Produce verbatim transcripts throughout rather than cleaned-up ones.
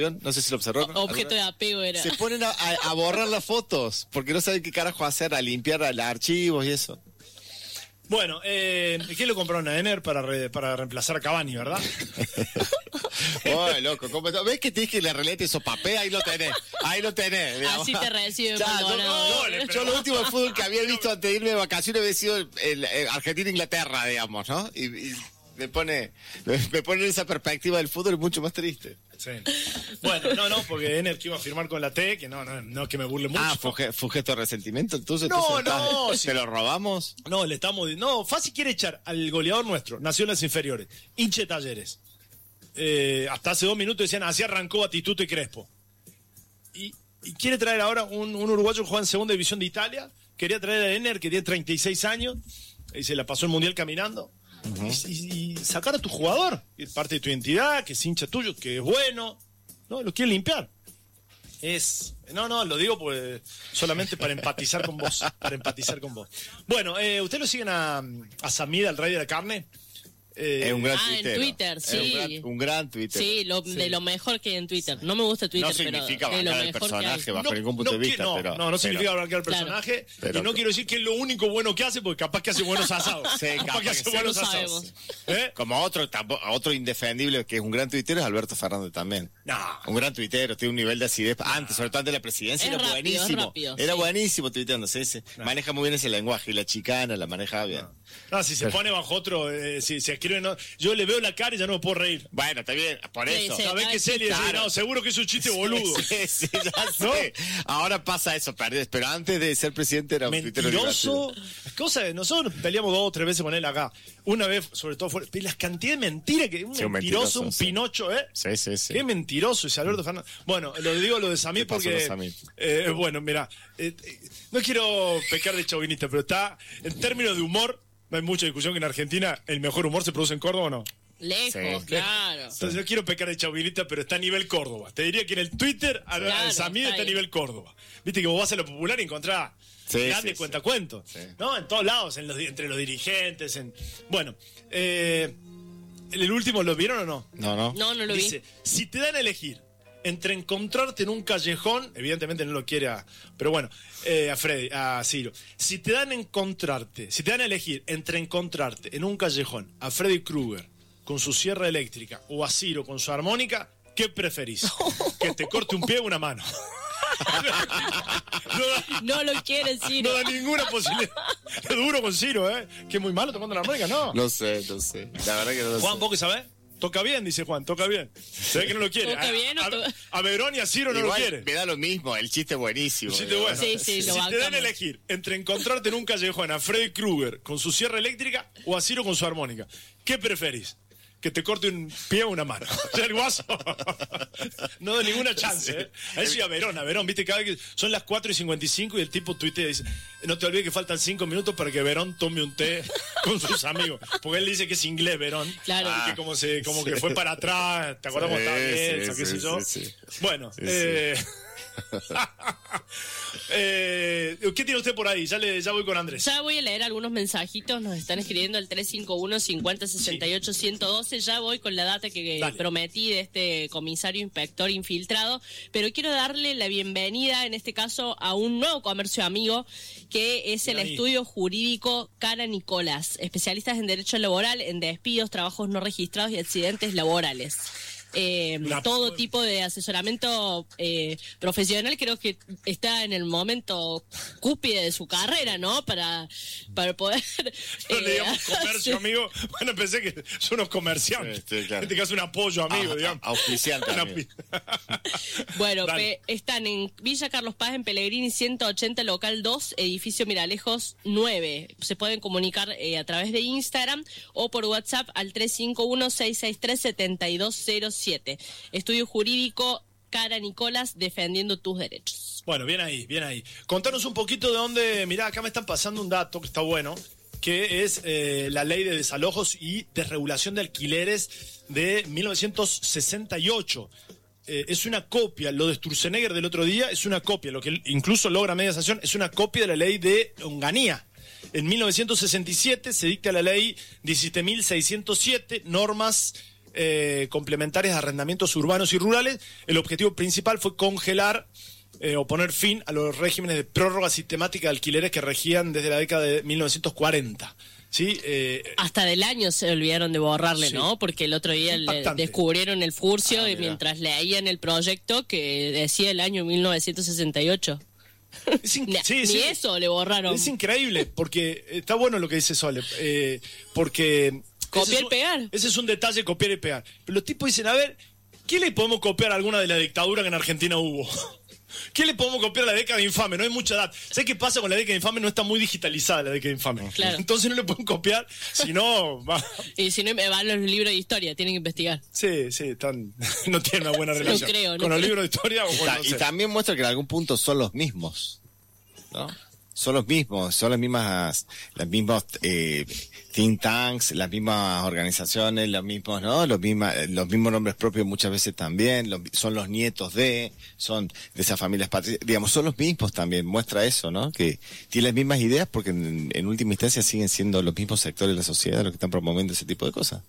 no sé si lo observaron. O, objeto de apego era. Se ponen a, a, a borrar las fotos, porque no saben qué carajo hacer, a limpiar los archivos y eso. Bueno, eh, ¿quién lo compraron a Ener para, re, para reemplazar a Cavani, verdad? Oh, loco, ¿cómo te... ¿ves que te dije que la realidad te sopapé? Ahí lo tenés, ahí lo tenés. Digamos. Así te recibe ya, Maldonado. yo, no, yo lo último de fútbol que había visto antes de irme de vacaciones había sido el, el, el Argentina-Inglaterra, digamos, ¿no? Y, y me pone me, me pone esa perspectiva del fútbol mucho más triste. Sí. Bueno, no, no, porque Ener que iba a firmar con la T, que no, no, no que me burle mucho. Ah, fue, fue gesto de resentimiento, entonces. No, entonces, no. ¿te Sí. lo robamos? No, le estamos... No, fácil quiere echar al goleador nuestro, nació en las inferiores, hinche Talleres. Eh, hasta hace dos minutos decían, así arrancó Batistuta y Crespo. Y, y quiere traer ahora un, un uruguayo que juega en segunda división de Italia. Quería traer a Ener, que tiene treinta y seis años, y se la pasó el Mundial caminando. Uh-huh. y, y, y sacar a tu jugador, que es parte de tu identidad, que es hincha tuyo, que es bueno. No, lo quiere limpiar. Es... No, no, lo digo pues solamente para empatizar con vos. Para empatizar con vos. Bueno, eh, ¿ustedes lo siguen a, a Samida, el rey de la carne? Eh, es un gran ah, tuitero. en Twitter, sí. Un gran, un gran Twitter. Sí, lo, sí, de lo mejor que hay en Twitter. No me gusta Twitter, no significa pero de lo el mejor personaje que hay. bajo no, ningún punto no, de vista. No, pero, no, no significa pero, blanquear el personaje. Pero, y no quiero decir que es lo único bueno que hace, porque capaz que hace buenos asados. Sí, capaz, capaz que hace que buenos no asados. ¿Eh? Como otro, otro indefendible que es un gran tuitero es Alberto Fernández también. No. Un gran tuitero, tiene un nivel de acidez. Antes, sobre todo antes de la presidencia, es era rápido, buenísimo. Rápido, era sí. buenísimo tuiteando. ¿Sí? Sí. No. Maneja muy bien ese lenguaje y la chicana la maneja bien. No, no si se pero, pone bajo otro, eh, si se escribe, no, yo le veo la cara y ya no me puedo reír. Bueno, está bien, por sí, eso. Sí, ¿sabés qué se le dice? No, seguro que es un chiste boludo. Sí, sí, ya ¿no? sé. Ahora pasa eso, perdés. Pero antes de ser presidente era un mentiroso. Cosa de nosotros peleamos dos o tres veces con él acá. Una vez, sobre todo, fue la cantidad de mentiras que un, sí, un mentiroso, mentiroso, un sí. Pinocho, ¿eh? Sí, sí, sí. Qué mentiroso ese Alberto Fernández. Bueno, lo digo lo de Samir porque. Eh, bueno, mira, eh, no quiero pecar de chauvinista, pero está, en términos de humor, no hay mucha discusión que en Argentina el mejor humor se produce en Córdoba o no. Lejos, sí, claro. Entonces yo quiero pecar de chauvinista, pero está a nivel Córdoba. Te diría que en el Twitter, claro, al Samir está, está a nivel Córdoba. Viste que vos vas a lo popular y encontrás sí, grandes sí, cuentacuentos. Sí. ¿No? En todos lados, en los, entre los dirigentes. En... Bueno, eh, ¿el último lo vieron o no? No, no. No, no lo Dice, vi. Si te dan a elegir entre encontrarte en un callejón, evidentemente no lo quiere a, pero bueno, eh, a Freddy, a Ciro. Si te dan a encontrarte, si te dan a elegir entre encontrarte en un callejón a Freddy Krueger con su sierra eléctrica o a Ciro con su armónica, ¿qué preferís? Que te corte un pie o una mano. No, da, no lo quiere Ciro. No da ninguna posibilidad. Es duro con Ciro, ¿eh? Que es muy malo tocando la armónica, ¿no? No sé, no sé. La verdad que no lo Juan, sé. ¿vos qué sabés? Toca bien, dice Juan, toca bien. Se ve que no lo quiere. ¿Toca bien o a, to... a, a Verón y a Ciro Igual no lo quiere. Me da lo mismo, el chiste es buenísimo. El chiste bueno. Sí, sí, si lo te dan a elegir entre encontrarte en un callejón a Freddy Krueger con su sierra eléctrica o a Ciro con su armónica, ¿qué preferís? Que te corte un pie o una mano. El guaso. No da ninguna chance, ¿eh? A eso y a Verón, a Verón, viste, cada vez que son las cuatro y cincuenta y cinco y el tipo tuitea y dice, no te olvides que faltan cinco minutos para que Verón tome un té con sus amigos. Porque él dice que es inglés, Verón. Claro. Y que como, se, como sí. que fue para atrás, ¿te acuerdas cómo sí, estaba bien? Sí, qué sí, sé yo. Sí, sí. Bueno, sí, eh... sí. eh, ¿qué tiene usted por ahí? Ya, le, ya voy con Andrés. Ya voy a leer algunos mensajitos. Nos están escribiendo al tres cinco uno, cincuenta, sesenta y ocho, ciento doce. Ya voy con la data que Dale. prometí de este comisario inspector infiltrado. Pero quiero darle la bienvenida, en este caso, a un nuevo comercio amigo, que es el ahí. Estudio Jurídico Cara Nicolás, especialistas en derecho laboral, en despidos, trabajos no registrados y accidentes laborales. Eh, La... todo tipo de asesoramiento eh, profesional. Creo que está en el momento cúspide de su carrera, ¿no? Para, para poder no eh, le digamos comercio, sí. amigo. Bueno, pensé que son unos comerciantes. Sí, sí, claro. Gente que hace un apoyo, amigo, ah, digamos. Auspiciante. Bueno, pe, están en Villa Carlos Paz, en Pellegrini ciento ochenta, local dos, edificio Miralejos nueve. Se pueden comunicar eh, a través de Instagram o por WhatsApp al tres cinco uno, seis seis tres, siete dos cero siete. Estudio Jurídico Cara Nicolás, defendiendo tus derechos. Bueno, bien ahí, bien ahí. Contanos un poquito de dónde. Mirá, acá me están pasando un dato que está bueno, que es eh, la ley de desalojos y desregulación de alquileres de mil novecientos sesenta y ocho. Eh, es una copia, lo de Sturzenegger del otro día es una copia, lo que incluso logra media sanción es una copia de la ley de Onganía. En mil novecientos sesenta y siete se dicta la ley diecisiete mil seiscientos siete, normas eh, complementarias de arrendamientos urbanos y rurales. El objetivo principal fue congelar eh, o poner fin a los regímenes de prórroga sistemática de alquileres que regían desde la década de mil novecientos cuarenta. ¿Sí? Eh, Hasta del año se olvidaron de borrarle, sí. ¿no? Porque el otro día le descubrieron el furcio ah, mientras leían el proyecto que decía el año mil novecientos sesenta y ocho. Es in- ni, sí, ni sí. eso le borraron. Es increíble, porque está bueno lo que dice Sole, eh, porque... Copiar y pegar. Ese es un detalle, copiar y pegar. Pero los tipos dicen, a ver, ¿qué le podemos copiar a alguna de la dictadura que en Argentina hubo? ¿Qué le podemos copiar a la década infame? No hay mucha edad. ¿Sabes qué pasa con la década infame? No está muy digitalizada la década infame. Claro. Entonces no le pueden copiar, si no... Va. Y si no, van los libros de historia, tienen que investigar. Sí, sí, están, no tienen una buena relación. No creo, no con creo. los libros de historia o con, Ta- no y sé. también muestra que en algún punto son los mismos, ¿no? Son los mismos, son las mismas, las mismas eh, think tanks, las mismas organizaciones, los mismos, ¿no? Los mismas, los mismos nombres propios muchas veces también, los, son los nietos de, son de esas familias patrias, digamos, son los mismos también, muestra eso, ¿no? Que tienen las mismas ideas porque en, en última instancia siguen siendo los mismos sectores de la sociedad los que están promoviendo ese tipo de cosas.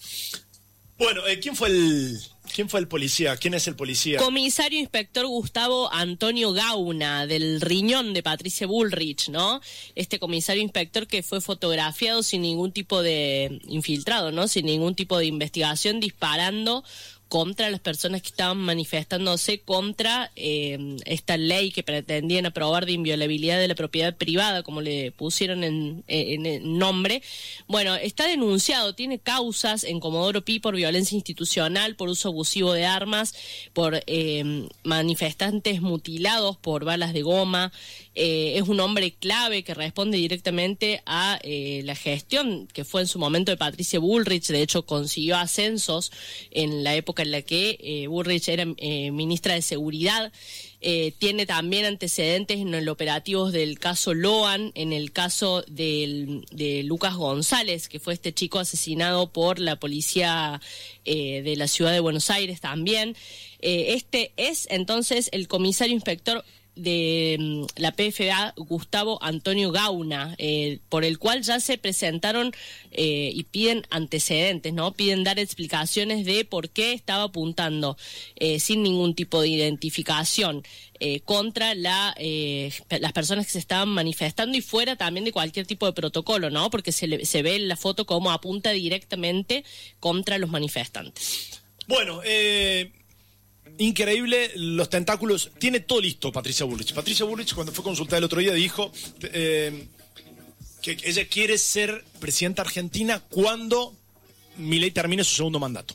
Bueno, eh, ¿quién fue el quién fue el policía? ¿Quién es el policía? Comisario inspector Gustavo Antonio Gauna, del riñón de Patricia Bullrich, ¿no? Este comisario inspector que fue fotografiado sin ningún tipo de infiltrado, ¿no? Sin ningún tipo de investigación, disparando contra las personas que estaban manifestándose contra eh, esta ley que pretendían aprobar de inviolabilidad de la propiedad privada, como le pusieron en, en el nombre. Bueno, está denunciado, tiene causas en Comodoro Pi por violencia institucional, por uso abusivo de armas, por eh, manifestantes mutilados por balas de goma. Eh, es un hombre clave que responde directamente a eh, la gestión que fue en su momento de Patricia Bullrich. De hecho, consiguió ascensos en la época en la que eh, Bullrich era eh, ministra de Seguridad. Eh, tiene también antecedentes en los operativos del caso Loan, en el caso del, de Lucas González, que fue este chico asesinado por la policía eh, de la ciudad de Buenos Aires también. Eh, este es entonces el comisario inspector de mm, la P F A, Gustavo Antonio Gauna, eh, por el cual ya se presentaron eh, y piden antecedentes, ¿no? Piden dar explicaciones de por qué estaba apuntando eh, sin ningún tipo de identificación eh, contra la, eh, las personas que se estaban manifestando y fuera también de cualquier tipo de protocolo, ¿no? Porque se, le, se ve en la foto cómo apunta directamente contra los manifestantes. Bueno, eh... increíble los tentáculos. Tiene todo listo Patricia Bullrich. Patricia Bullrich, cuando fue consultada el otro día, dijo eh, que ella quiere ser presidenta argentina cuando Milei termine su segundo mandato.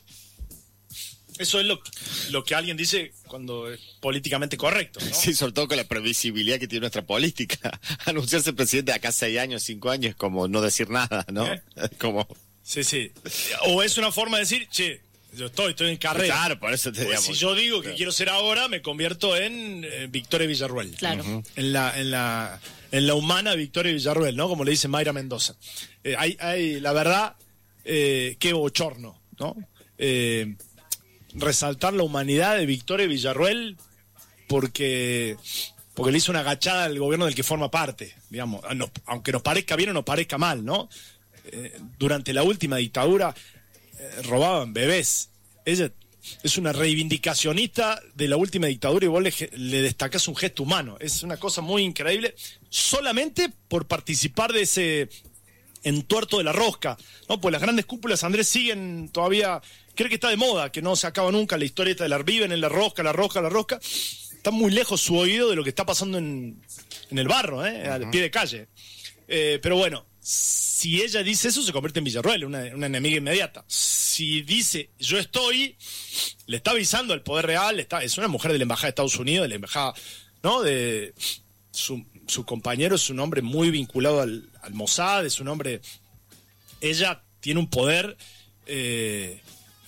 Eso es lo, lo que alguien dice cuando es políticamente correcto, ¿no? Sí, sobre todo con la previsibilidad que tiene nuestra política. Anunciarse presidente de acá seis años, cinco años, es como no decir nada, ¿no? ¿Eh? Como... Sí, sí. O es una forma de decir, che, yo estoy, estoy en carrera. Claro, por eso te Pues digamos. si yo digo que Claro. quiero ser ahora, me convierto en eh, Victoria Villarruel. Claro. Uh-huh. En la, en la, en la humana Victoria Villarruel, ¿no? Como le dice Mayra Mendoza. Eh, hay, hay, la verdad, eh, qué bochorno, ¿no? Eh, resaltar la humanidad de Victoria Villarruel porque, porque le hizo una agachada al gobierno del que forma parte, digamos. No, aunque nos parezca bien o nos parezca mal, ¿no? Eh, durante la última dictadura eh, robaban bebés. Ella es una reivindicacionista de la última dictadura y vos le, le destacás un gesto humano. Es una cosa muy increíble solamente por participar de ese entuerto de la rosca, ¿no? Pues las grandes cúpulas, Andrés, siguen todavía, cree que está de moda, que no se acaba nunca la historia esta de la viven en la rosca, la rosca, la rosca. Está muy lejos su oído de lo que está pasando en, en el barro, ¿eh? Al pie de calle. Eh, pero bueno, si ella dice eso, se convierte en Villarruel, una, una enemiga inmediata. Si dice yo estoy, le está avisando al poder real, está, es una mujer de la embajada de Estados Unidos, de la embajada, ¿no? De su, su compañero es un hombre muy vinculado al, al Mossad, es un hombre. Ella tiene un poder eh,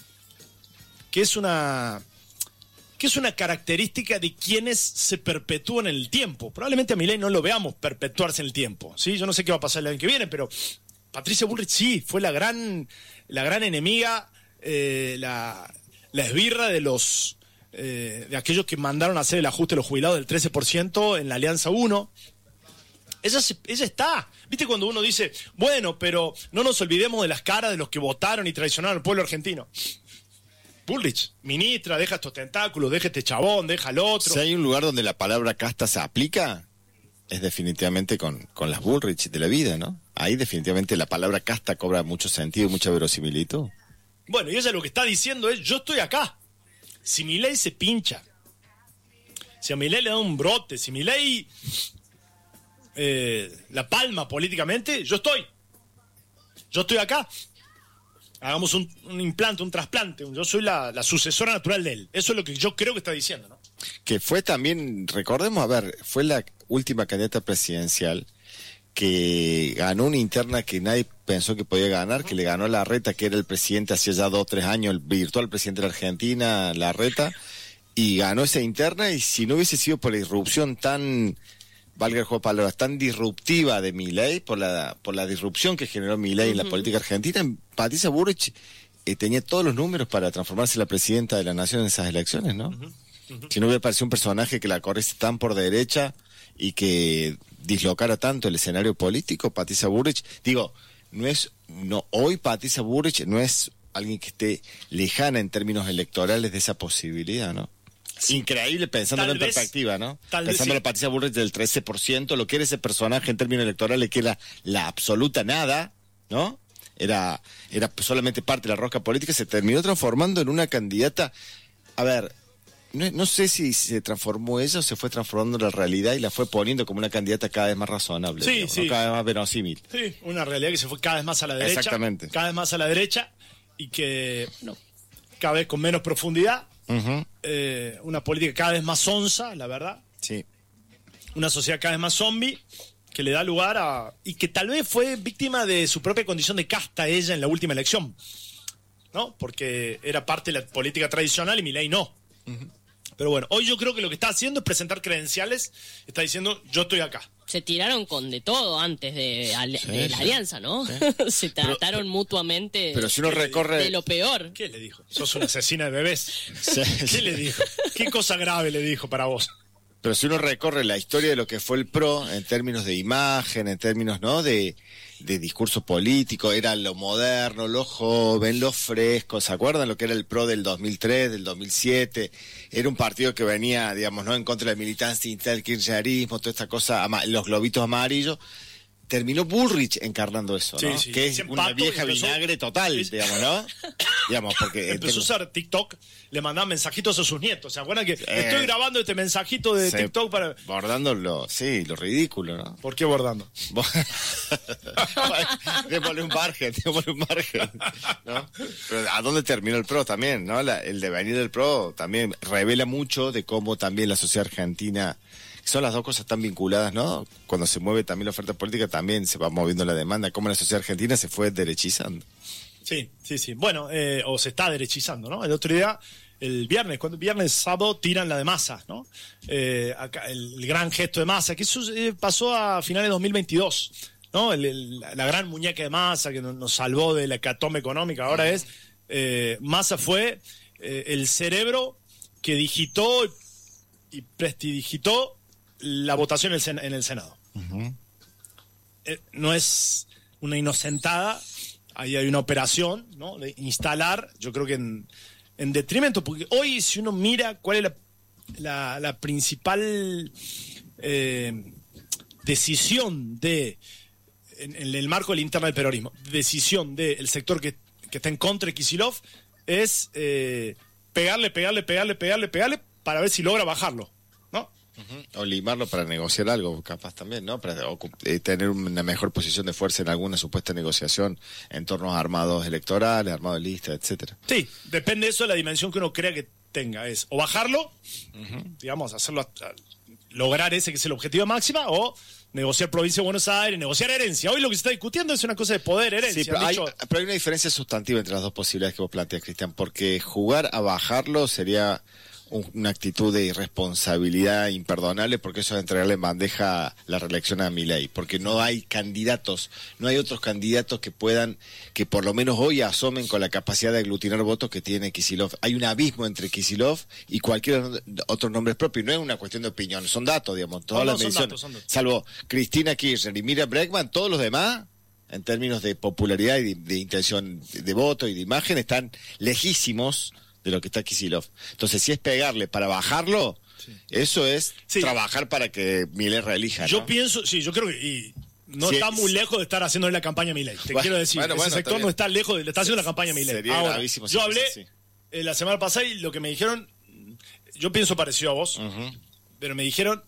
que es una. que es una característica de quienes se perpetúan en el tiempo. Probablemente a Milei no lo veamos perpetuarse en el tiempo, ¿sí? Yo no sé qué va a pasar el año que viene, pero Patricia Bullrich sí, fue la gran, la gran enemiga, eh, la, la esbirra de los eh, de aquellos que mandaron a hacer el ajuste de los jubilados del trece por ciento en la Alianza uno. Ella, se, ella está. ¿Viste cuando uno dice, bueno, pero no nos olvidemos de las caras de los que votaron y traicionaron al pueblo argentino? Bullrich, ministra, deja estos tentáculos, deja este chabón, deja al otro. Si hay un lugar donde la palabra casta se aplica, es definitivamente con, con las Bullrich de la vida, ¿no? Ahí definitivamente la palabra casta cobra mucho sentido y mucha verosimilitud. Bueno, y ella lo que está diciendo es, yo estoy acá. Si Milei se pincha, si a Milei le da un brote, si Milei eh, la palma políticamente, yo estoy. Yo estoy acá. Hagamos un, un implante, un trasplante. Yo soy la, la sucesora natural de él. Eso es lo que yo creo que está diciendo, ¿no? Que fue también, recordemos, a ver, fue la última candidata presidencial que ganó una interna que nadie pensó que podía ganar, que le ganó Larreta, que era el presidente hacía ya dos o tres años, el virtual presidente de la Argentina, Larreta, y ganó esa interna, y si no hubiese sido por la irrupción tan, valga el juego de palabras, tan disruptiva de Milei, por la, por la disrupción que generó Milei uh-huh. en la política argentina, Patricia Bullrich eh, tenía todos los números para transformarse en la presidenta de la nación en esas elecciones, ¿no? Uh-huh. Uh-huh. Si no hubiera parecido un personaje que la corriese tan por derecha y que dislocara tanto el escenario político, Patricia Bullrich, digo, no es, no, hoy Patricia Bullrich no es alguien que esté lejana en términos electorales de esa posibilidad, ¿no? Sí. Increíble pensándolo en vez, perspectiva, ¿no? Pensándolo sí. Patricia Bullrich del trece por ciento, lo que era ese personaje en términos electorales, que era la absoluta nada, ¿no? Era, era solamente parte de la rosca política, se terminó transformando en una candidata, a ver, No, no sé si se transformó ella o se fue transformando en la realidad y la fue poniendo como una candidata cada vez más razonable, sí, digamos, sí. ¿no? Cada vez más verosímil. Sí, una realidad que se fue cada vez más a la derecha. Exactamente. Cada vez más a la derecha y que no, cada vez con menos profundidad. Uh-huh. Eh, una política cada vez más sonsa, la verdad. Sí. Una sociedad cada vez más zombie que le da lugar a... Y que tal vez fue víctima de su propia condición de casta ella en la última elección, ¿no? Porque era parte de la política tradicional y Milei no. Uh-huh. Pero bueno, hoy yo creo que lo que está haciendo es presentar credenciales, está diciendo, yo estoy acá. Se tiraron con de todo antes de, sí, de la sí. alianza, ¿no? Sí. Se trataron pero, mutuamente pero si uno recorre... de lo peor. ¿Qué le dijo? Sos una asesina de bebés. Sí. ¿Qué le dijo? ¿Qué cosa grave le dijo para vos? Pero si uno recorre la historia de lo que fue el P R O en términos de imagen, en términos, ¿no?, de, de discurso político, era lo moderno, lo joven, lo fresco. ¿Se acuerdan lo que era el P R O del dos mil tres, del dos mil siete? Era un partido que venía, digamos, ¿no?, en contra de la militancia, el kirchnerismo, toda esta cosa, los globitos amarillos. Terminó Bullrich encarnando eso, ¿no? Sí, sí. Que es una vieja empezó, vinagre total, sí. digamos, ¿no? digamos, porque empezó a usar TikTok, le mandaban mensajitos a sus nietos. ¿Se acuerdan que eh, estoy grabando este mensajito de TikTok para... Bordando lo, sí, lo ridículo, ¿no? ¿Por qué bordando? démosle un margen, démosle un margen, ¿no? Pero ¿a dónde terminó el P R O también, no? La, el devenir del P R O también revela mucho de cómo también la sociedad argentina... Son las dos cosas tan vinculadas, ¿no? Cuando se mueve también la oferta política, también se va moviendo la demanda. Cómo la sociedad argentina se fue derechizando. Sí, sí, sí. Bueno, eh, o se está derechizando, ¿no? El otro día, el viernes, cuando viernes, sábado, tiran la de Massa, ¿no? Eh, acá, el, el gran gesto de Massa, que eso eh, pasó a finales de dos mil veintidós, ¿no? El, el, la gran muñeca de Massa que nos, nos salvó de la hecatombe económica. Ahora es, eh, Massa fue eh, el cerebro que digitó y prestidigitó la votación en el, sen- en el Senado. Uh-huh. Eh, no es una inocentada, ahí hay una operación, ¿no?, de instalar, yo creo que en, en detrimento, porque hoy si uno mira cuál es la, la, la principal eh, decisión de, en, en el marco de la interna del peronismo, decisión del sector que, que está en contra de Kicillof, es eh, pegarle, pegarle, pegarle, pegarle, pegarle, para ver si logra bajarlo, ¿no? O limarlo para negociar algo, capaz también, ¿no? Para eh, tener una mejor posición de fuerza en alguna supuesta negociación en torno a armados electorales, armados de lista, etcétera. Sí, depende de eso de la dimensión que uno crea que tenga. Es o bajarlo, uh-huh. digamos, hacerlo, a, a, lograr ese que es el objetivo máximo, o negociar provincia de Buenos Aires, negociar herencia. Hoy lo que se está discutiendo es una cosa de poder, herencia. Sí, pero, hay, pero hay una diferencia sustantiva entre las dos posibilidades que vos planteas, Cristian, porque jugar a bajarlo sería una actitud de irresponsabilidad imperdonable, porque eso es entregarle en bandeja la reelección a Milei, porque no hay candidatos, no hay otros candidatos que puedan, que por lo menos hoy asomen con la capacidad de aglutinar votos que tiene Kicillof. Hay un abismo entre Kicillof y cualquier otro nombre propio, no es una cuestión de opinión, son datos, digamos, todas no, no, las mediciones, datos, salvo Cristina Kirchner y Miriam Bregman, todos los demás, en términos de popularidad y de, de intención de, de voto y de imagen, están lejísimos de de lo que está Kicillof. Entonces, si es pegarle para bajarlo, sí. eso es sí. trabajar para que Milei reelija, Yo ¿no? pienso, sí, yo creo que y no sí, está muy lejos de estar haciendo la campaña a Milei. Te bueno, quiero decir, bueno, ese bueno, sector no está lejos, de, le está haciendo la campaña a Milei. Sería Ahora, gravísimo si yo hablé eh, la semana pasada y lo que me dijeron, yo pienso parecido a vos, uh-huh. pero me dijeron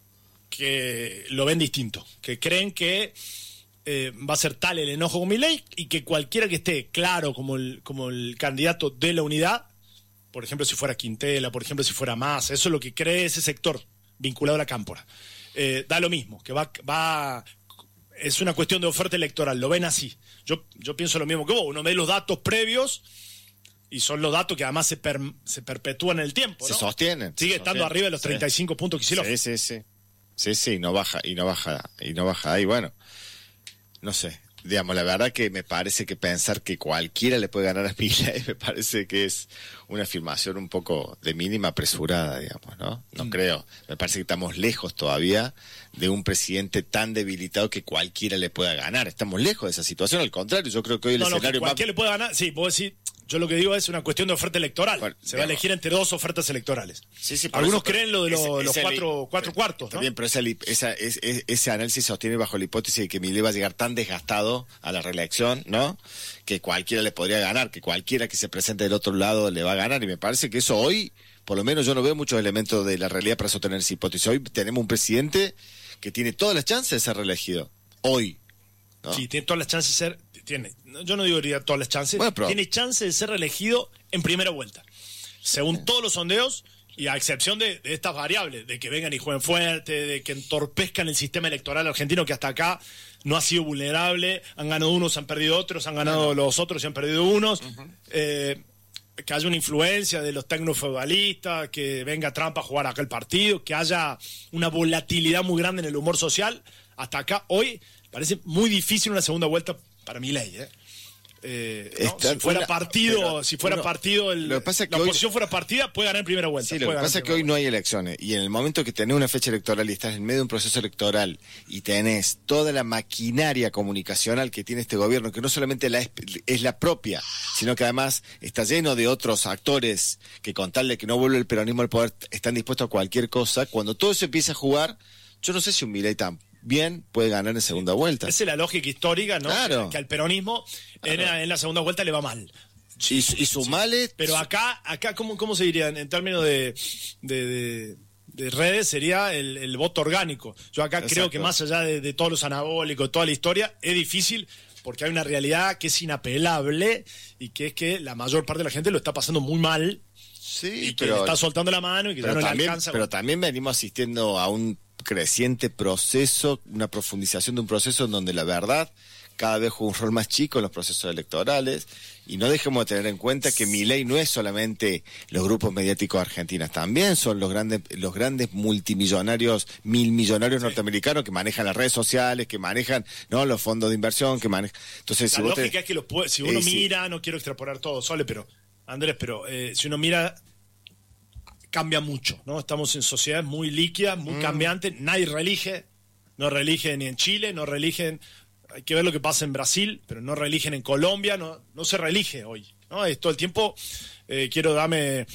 que lo ven distinto, que creen que eh, va a ser tal el enojo con Milei y que cualquiera que esté claro como el, como el candidato de la unidad, por ejemplo si fuera Quintela, por ejemplo si fuera Massa, eso es lo que cree ese sector vinculado a la cámpora. Eh, da lo mismo, que va, va es una cuestión de oferta electoral, lo ven así. Yo, yo pienso lo mismo que vos, uno ve los datos previos y son los datos que además se, per, se perpetúan en el tiempo, ¿no? Se sostienen. Sigue se estando sostienen. arriba de los treinta y cinco sí. puntos que hicieron. Sí, sí, sí. Sí, sí, no baja, y no baja, y no baja ahí, bueno. No sé, digamos, la verdad que me parece que pensar que cualquiera le puede ganar a Milei me parece que es una afirmación un poco de mínima apresurada, digamos, ¿no? No mm. creo. Me parece que estamos lejos todavía de un presidente tan debilitado que cualquiera le pueda ganar. Estamos lejos de esa situación, al contrario, yo creo que hoy el no, escenario no, que cualquiera más... le puede ganar, sí, vos decís... Yo lo que digo es una cuestión de oferta electoral. Bueno, se va digamos, a elegir entre dos ofertas electorales. Sí, sí, Algunos eso, creen lo de lo, ese, los cuatro, li- cuatro cuartos, ¿no? Bien, pero esa, esa, ese, ese análisis sostiene bajo la hipótesis de que Milei va a llegar tan desgastado a la reelección, ¿no? Que cualquiera le podría ganar, que cualquiera que se presente del otro lado le va a ganar. Y me parece que eso hoy, por lo menos yo no veo muchos elementos de la realidad para sostener esa hipótesis. Hoy tenemos un presidente que tiene todas las chances de ser reelegido. Hoy. ¿No? Sí, tiene todas las chances de ser... Tiene, yo no diría todas las chances, bueno, pero, tiene chance de ser reelegido en primera vuelta, según todos los sondeos, y a excepción de, de estas variables, de que vengan y jueguen fuerte, de que entorpezcan el sistema electoral argentino, que hasta acá no ha sido vulnerable, han ganado unos, han perdido otros, han ganado uh-huh. los otros y han perdido unos, uh-huh. eh, que haya una influencia de los tecnofeudalistas, que venga Trump a jugar acá el partido, que haya una volatilidad muy grande en el humor social, hasta acá hoy parece muy difícil una segunda vuelta para Milei, ¿eh? Eh, ¿no? Si fuera una, partido, pero, si fuera uno, partido, el, lo que pasa es que la oposición hoy, fuera partida, puede ganar en primera vuelta. Sí, lo que pasa es que hoy no hay elecciones. Y en el momento que tenés una fecha electoral y estás en medio de un proceso electoral y tenés toda la maquinaria comunicacional que tiene este gobierno, que no solamente la es, es la propia, sino que además está lleno de otros actores que con tal de que no vuelva el peronismo al poder están dispuestos a cualquier cosa, cuando todo eso empieza a jugar, yo no sé si un Milei tan bien puede ganar en segunda vuelta. Esa es la lógica histórica, ¿no? Claro. Que al peronismo claro. en, en la segunda vuelta le va mal. Y, y sus sí. males... Pero acá, acá ¿cómo, cómo se diría? En términos de, de, de, de redes sería el, el voto orgánico. Yo acá Exacto. creo que más allá de, de todos los anabólicos, toda la historia, es difícil porque hay una realidad que es inapelable y que es que la mayor parte de la gente lo está pasando muy mal. Sí, y que pero, le está soltando la mano y que ya no también, le alcanza. Pero también venimos asistiendo a un creciente proceso, una profundización de un proceso en donde la verdad cada vez juega un rol más chico en los procesos electorales y no dejemos de tener en cuenta que Milei no es solamente los grupos mediáticos argentinos, también son los grandes los grandes multimillonarios, mil millonarios sí. norteamericanos que manejan las redes sociales, que manejan no los fondos de inversión, que manejan... Entonces, la si lógica te... es que los puede, si uno eh, mira, sí. no quiero extrapolar todo, Sole, pero Andrés, pero eh, si uno mira cambia mucho, ¿no? Estamos en sociedades muy líquidas, muy mm. cambiantes, nadie reelige, no reeligen ni en Chile, no reeligen, hay que ver lo que pasa en Brasil, pero no reeligen en Colombia, no, no se reelige hoy, ¿no? Es todo el tiempo, eh, quiero dame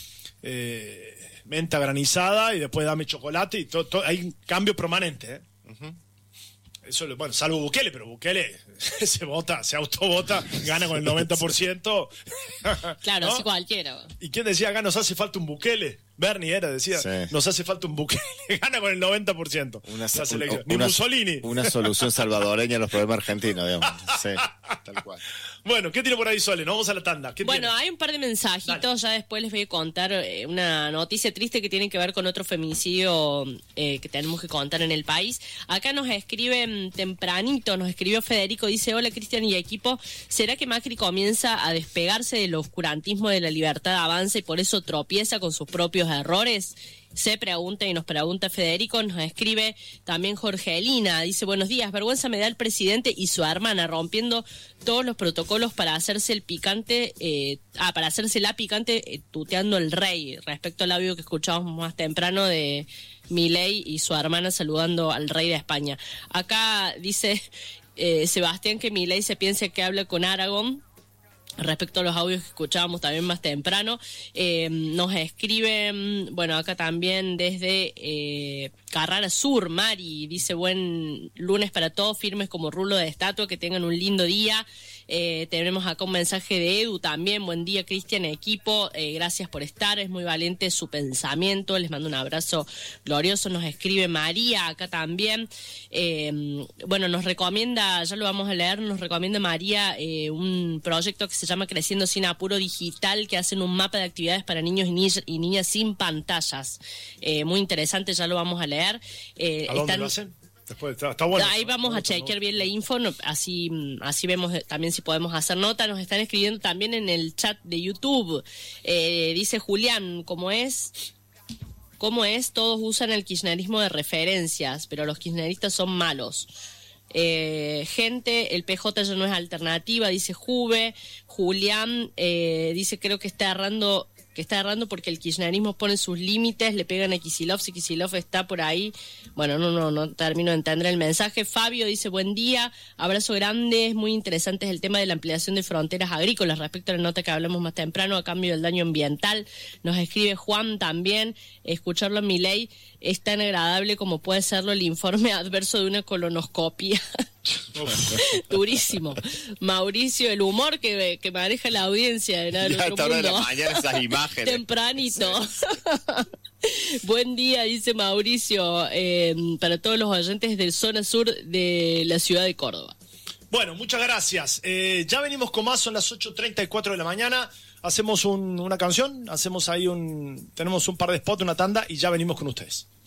eh, menta granizada y después dame chocolate y todo, todo, hay un cambio permanente, ¿eh? Uh-huh. Eso, bueno, salvo Bukele, pero Bukele se vota, se autovota, gana con el noventa por ciento. Claro, ¿no? así cualquiera. ¿Y quién decía acá nos hace falta un Bukele? Bernie era, decía, sí. nos hace falta un Bukele, gana con el noventa por ciento. Una, la selección. Un, Ni una, Mussolini. Una solución salvadoreña a los problemas argentinos, digamos. Sí, tal cual. Bueno, ¿qué tiene por ahí, Sole? Nos vamos a la tanda. ¿Qué bueno, tiene? Hay un par de mensajitos, Dale. Ya después les voy a contar eh, una noticia triste que tiene que ver con otro femicidio eh, que tenemos que contar en el país. Acá nos escriben tempranito, nos escribió Federico, dice, hola Cristian y equipo, ¿será que Macri comienza a despegarse del oscurantismo de la libertad avanza y por eso tropieza con sus propios errores? Se pregunta y nos pregunta Federico, nos escribe también Jorgelina, dice buenos días, vergüenza me da el presidente y su hermana rompiendo todos los protocolos para hacerse el picante, eh, ah, para hacerse la picante eh, tuteando el rey, respecto al audio que escuchábamos más temprano de Milei y su hermana saludando al rey de España. Acá dice eh, Sebastián que Milei se piensa que habla con Aragón. respecto a los audios que escuchábamos también más temprano. Eh, nos escriben, bueno, acá también desde eh, Carrara Sur, Mari, dice buen lunes para todos, firmes como rulo de estatua, que tengan un lindo día. Eh, tenemos acá un mensaje de Edu también, buen día Cristian, equipo, eh, gracias por estar, es muy valiente su pensamiento, les mando un abrazo glorioso. Nos escribe María acá también, eh, bueno, nos recomienda, ya lo vamos a leer, nos recomienda María eh, un proyecto que se llama Creciendo Sin Apuro Digital, que hacen un mapa de actividades para niños y, ni y niñas sin pantallas, eh, muy interesante, ya lo vamos a leer. Eh, ¿A dónde están... lo hacen? Después, está, está bueno. Ahí vamos a chequear bien la info, no, así, así vemos también si podemos hacer nota. Nos están escribiendo también en el chat de YouTube. Eh, dice Julián, ¿cómo es? ¿Cómo es? Todos usan el kirchnerismo de referencias, pero los kirchneristas son malos. Eh, gente, el P J ya no es alternativa, dice Juve. Julián eh, dice, creo que está errando... que está errando porque el kirchnerismo pone sus límites, le pegan a Kicillof, si Kicillof está por ahí. Bueno, no, no, no termino de entender el mensaje. Fabio dice, buen día, abrazo grande, es muy interesante el tema de la ampliación de fronteras agrícolas respecto a la nota que hablamos más temprano, a cambio del daño ambiental. Nos escribe Juan también, escucharlo en Milei es tan agradable como puede serlo el informe adverso de una colonoscopia. Durísimo. Mauricio, el humor que, que maneja la audiencia era del otro mundo. De la mañana esas imágenes. Tempranito. Sí. Buen día, dice Mauricio, eh, para todos los oyentes de zona sur de la ciudad de Córdoba. Bueno, muchas gracias. Eh, ya venimos con más, son las ocho treinta y cuatro de la mañana. Hacemos un, una canción, hacemos ahí un, tenemos un par de spots, una tanda y ya venimos con ustedes.